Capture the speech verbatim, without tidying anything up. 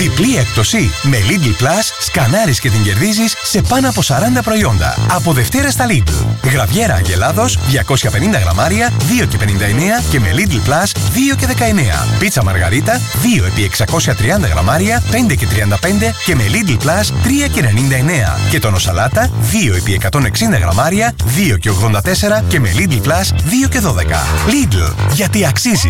Διπλή έκπτωση. Με Lidl Plus σκανάρεις και την κερδίζεις σε πάνω από σαράντα προϊόντα. Από Δευτέρα στα Lidl. Γραβιέρα Αγελάδος διακόσια πενήντα γραμμάρια δύο και πενήντα εννέα και με Lidl Plus δύο και δεκαεννέα. Πίτσα Μαργαρίτα δύο επί εξακόσια τριάντα γραμμάρια πέντε και τριάντα πέντε και με Lidl Plus τρία και ενενήντα εννέα. Και τόνο σαλάτα δύο επί εκατόν εξήντα γραμμάρια δύο και ογδόντα τέσσερα και με Lidl Plus δύο και δώδεκα. Lidl, γιατί αξίζει.